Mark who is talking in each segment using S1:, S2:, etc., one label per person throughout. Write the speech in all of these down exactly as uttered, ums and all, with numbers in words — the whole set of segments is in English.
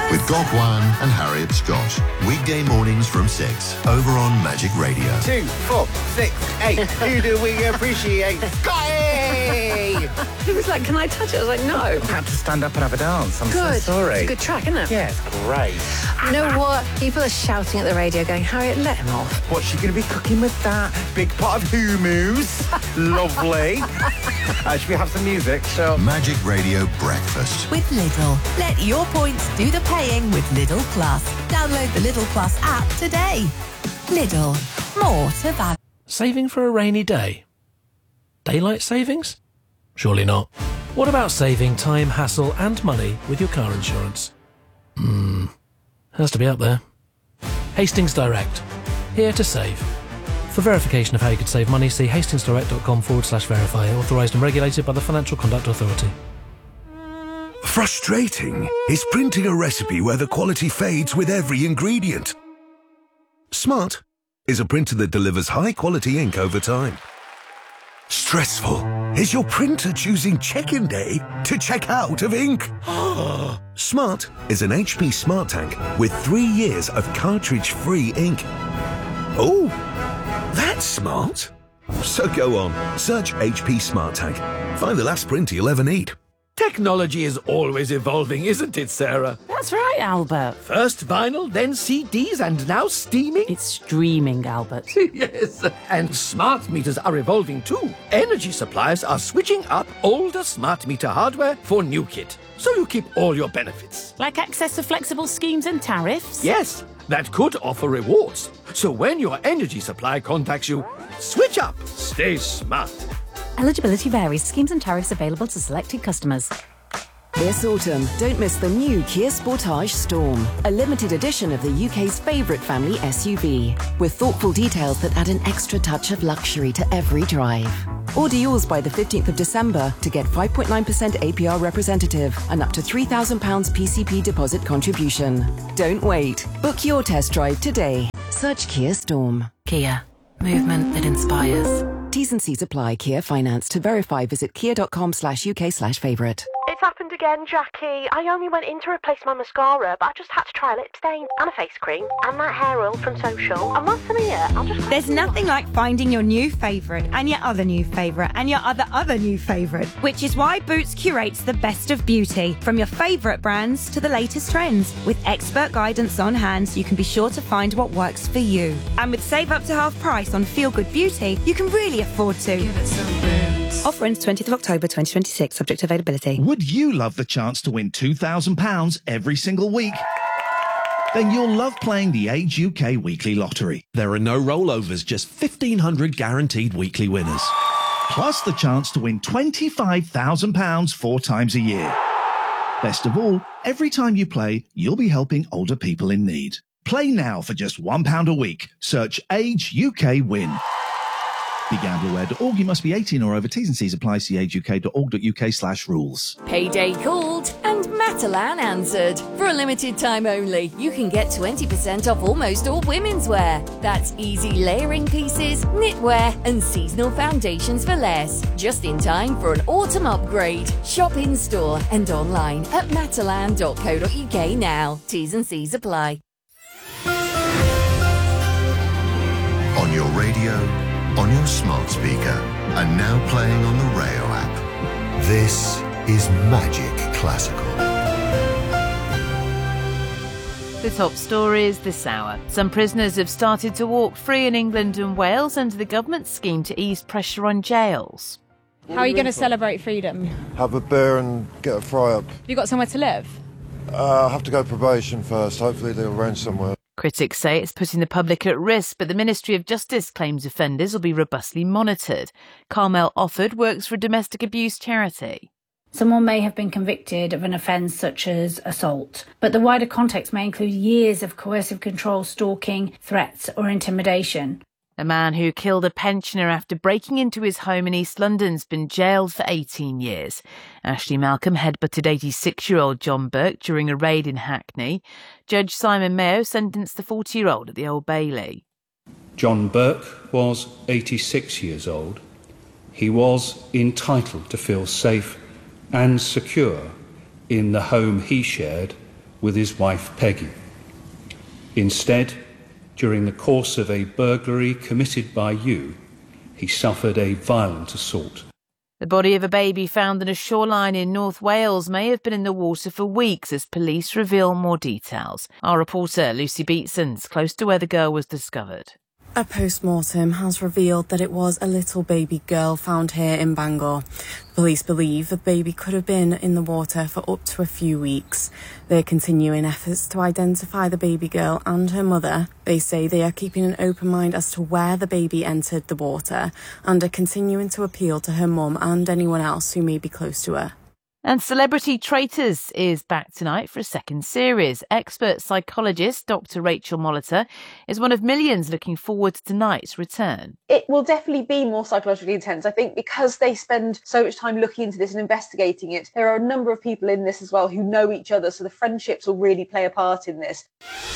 S1: with Gok Wan and Harriet Scott. Weekday mornings from six, over on Magic Radio.
S2: Two, four, six, eight. Who do we appreciate? Scotty!
S3: He was like, can I touch it? I was like, no.
S2: I had to stand up and have a dance. I'm
S3: Good.
S2: so sorry.
S3: It's a good track, isn't it?
S2: Yeah, it's great.
S3: You know what? People are shouting at the radio going, Harriet, let him off.
S2: What's she going to be cooking with that? Big pot of hummus. Lovely. Uh, should we have some music? Sure.
S1: Magic Radio Breakfast.
S4: With Lidl. Let your points do the paying with Lidl Plus. Download the Lidl Plus app today. Lidl. More to value.
S5: Saving for a rainy day? Daylight savings? Surely not. What about saving time, hassle and money with your car insurance? Hmm. Has to be up there. Hastings Direct. Here to save. For verification of how you could save money, see hastingsdirect.com forward slash verify. Authorised and regulated by the Financial Conduct Authority.
S6: Frustrating is printing a recipe where the quality fades with every ingredient. Smart is a printer that delivers high-quality ink over time. Stressful is your printer choosing check-in day to check out of ink. Smart is an H P Smart Tank with three years of cartridge-free ink. Oh, that's smart. So go on, search H P Smart Tank. Find the last printer you'll ever need.
S7: Technology is always evolving, isn't it, Sarah?
S8: That's right, Albert.
S7: First vinyl, then C Ds, and now streaming?
S8: It's streaming, Albert.
S7: Yes, and smart meters are evolving too. Energy suppliers are switching up older smart meter hardware for new kit, so you keep all your benefits.
S8: Like access to flexible schemes and tariffs?
S7: Yes, that could offer rewards. So when your energy supply contacts you, switch up. Stay smart.
S8: Eligibility varies. Schemes and tariffs available to selected customers.
S9: This autumn, don't miss the new Kia Sportage Storm, a limited edition of the U K's favourite family S U V, with thoughtful details that add an extra touch of luxury to every drive. Order yours by the fifteenth of December to get five point nine percent A P R representative and up to three thousand pounds P C P deposit contribution. Don't wait. Book your test drive today. Search Kia Storm.
S4: Kia. Movement that inspires.
S9: T's and C's apply. Kia Finance. To verify, visit kia.com slash UK slash favourite.
S10: It's happened again, Jackie. I only went in to replace my mascara, but I just had to try a lip stain and a face cream and that hair oil from Social. And once I'm here, I'll just...
S11: There's nothing like finding your new favourite and your other new favourite and your other other new favourite, which is why Boots curates the best of beauty, from your favourite brands to the latest trends. With expert guidance on hand, so you can be sure to find what works for you. And with save up to half price on Feel Good Beauty, you can really afford to. Give it some Boots. Offer ends twentieth of October twenty twenty-six, subject to availability.
S12: Would you love the chance to win two thousand pounds every single week? Then you'll love playing the Age U K Weekly Lottery. There are no rollovers, just fifteen hundred guaranteed weekly winners. Plus the chance to win twenty-five thousand pounds four times a year. Best of all, every time you play, you'll be helping older people in need. Play now for just one pound a week. Search Age U K Win. Be gamble aware dot org. You must be eighteen or over. T's and C's apply. See age u k dot org dot u k slash rules.
S13: Payday called and Matalan answered. For a limited time only, you can get twenty percent off almost all women's wear. That's easy layering pieces, knitwear and seasonal foundations for less. Just in time for an autumn upgrade. Shop in store and online at matalan dot co dot u k now. T's and C's apply.
S1: On your radio, on your smart speaker, and now playing on the Rayo app. This is Magic Classical.
S14: The top stories this hour. Some prisoners have started to walk free in England and Wales under the government's scheme to ease pressure on jails.
S15: How are you going to celebrate freedom?
S16: Have a beer and get a fry up.
S15: Have you got somewhere to live?
S16: Uh, I have to go probation first. Hopefully they'll arrange somewhere.
S14: Critics say it's putting the public at risk, but the Ministry of Justice claims offenders will be robustly monitored. Carmel Offord works for a domestic abuse charity.
S17: Someone may have been convicted of an offence such as assault, but the wider context may include years of coercive control, stalking, threats or intimidation.
S14: A man who killed a pensioner after breaking into his home in East London's been jailed for eighteen years. Ashley Malcolm headbutted eighty-six-year-old John Burke during a raid in Hackney. Judge Simon Mayo sentenced the forty-year-old at the Old Bailey.
S18: John Burke was eighty-six years old. He was entitled to feel safe and secure in the home he shared with his wife Peggy. Instead, during the course of a burglary committed by you, he suffered a violent assault.
S14: The body of a baby found in a shoreline in North Wales may have been in the water for weeks as police reveal more details. Our reporter Lucy Beatson's close to where the girl was discovered.
S19: A post-mortem has revealed that it was a little baby girl found here in Bangor. Police believe the baby could have been in the water for up to a few weeks. They're continuing efforts to identify the baby girl and her mother. They say they are keeping an open mind as to where the baby entered the water and are continuing to appeal to her mum and anyone else who may be close to her.
S14: And Celebrity Traitors is back tonight for a second series. Expert psychologist Doctor Rachel Molitor is one of millions looking forward to tonight's return.
S20: It will definitely be more psychologically intense, I think, because they spend so much time looking into this and investigating it. There are a number of people in this as well who know each other, so the friendships will really play a part in this.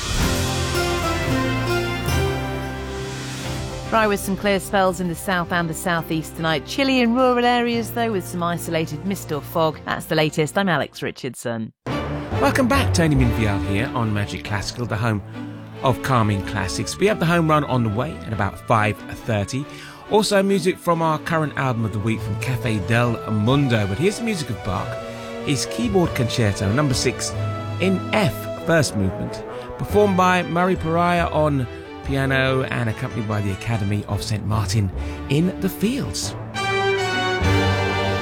S14: Dry with some clear spells in the south and the southeast tonight. Chilly in rural areas, though, with some isolated mist or fog. That's the latest. I'm Alex Richardson.
S21: Welcome back. Tony Minfield here on Magic Classical, the home of calming classics. We have the home run on the way at about five thirty. Also, music from our current album of the week from Cafe del Mundo. But here's the music of Bach. His keyboard concerto, number six, in F, first movement, performed by Murray Pariah on piano and accompanied by the Academy of Saint Martin in the Fields.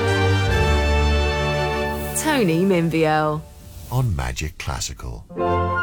S9: Tony Minfield
S1: on Magic Classical.